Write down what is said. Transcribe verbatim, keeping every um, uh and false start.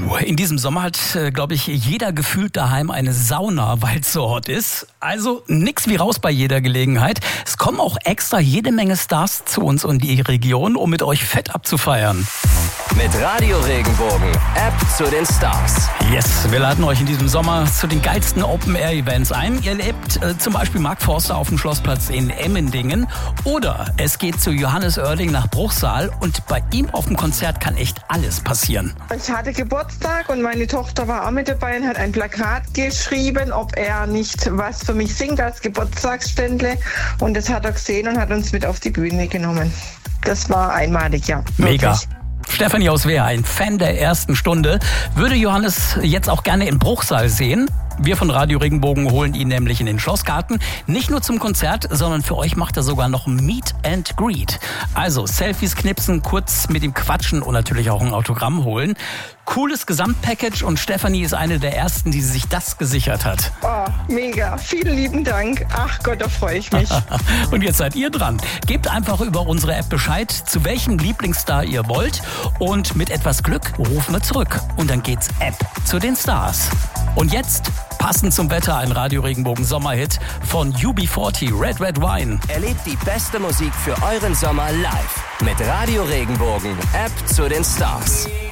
in diesem Sommer hat, äh, glaube ich, jeder gefühlt daheim eine Sauna, weil es so hot ist. Also nix wie raus bei jeder Gelegenheit. Es kommen auch extra jede Menge Stars zu uns in die Region, um mit euch fett abzufeiern. Mit Radio Regenbogen, App zu den Stars. Yes, wir laden euch in diesem Sommer zu den geilsten Open-Air-Events ein. Ihr erlebt äh, zum Beispiel Mark Forster auf dem Schlossplatz in Emmendingen. Oder es geht zu Johannes Oerding nach Bruchsal. Und bei ihm auf dem Konzert kann echt alles passieren. Ich hatte Geburtstag und meine Tochter war auch mit dabei und hat ein Plakat geschrieben, ob er nicht was für mich singt als Geburtstagsständle. Und das hat er gesehen und hat uns mit auf die Bühne genommen. Das war einmalig, ja. Mega. Wirklich. Stefanie aus Wehr, ein Fan der ersten Stunde, würde Johannes jetzt auch gerne in Bruchsal sehen. Wir von Radio Regenbogen holen ihn nämlich in den Schlossgarten. Nicht nur zum Konzert, sondern für euch macht er sogar noch Meet and Greet. Also Selfies knipsen, kurz mit ihm quatschen und natürlich auch ein Autogramm holen. Cooles Gesamtpackage und Stefanie ist eine der ersten, die sich das gesichert hat. Oh, mega. Vielen lieben Dank. Ach Gott, da freue ich mich. Und jetzt seid ihr dran. Gebt einfach über unsere App Bescheid, zu welchem Lieblingsstar ihr wollt. Und mit etwas Glück rufen wir zurück. Und dann geht's App zu den Stars. Und jetzt, passend zum Wetter, ein Radio Regenbogen Sommerhit von U B vierzig, Red Red Wine. Erlebt die beste Musik für euren Sommer live. Mit Radio Regenbogen, App zu den Stars.